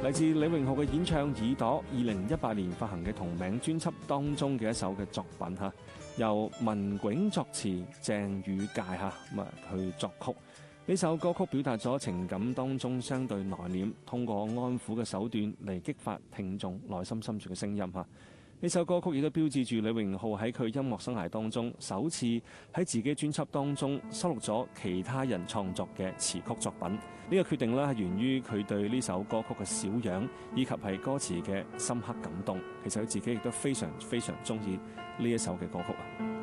嚟自李榮浩嘅演唱《耳朵》，2018年發行嘅同名專輯當中嘅一首嘅作品嚇，由文炯作詞，鄭宇介去作曲。呢首歌曲表達咗情感當中相對內斂，通過安撫嘅手段嚟激發聽眾內心深處嘅聲音嚇。呢首歌曲亦都標誌住李榮浩喺佢音樂生涯當中首次喺自己專輯當中收錄咗其他人創作嘅詞曲作品。呢個決定係源於佢對呢首歌曲嘅小樣，以及係歌詞嘅深刻感動。其實佢自己亦都非常非常中意呢一首嘅歌曲。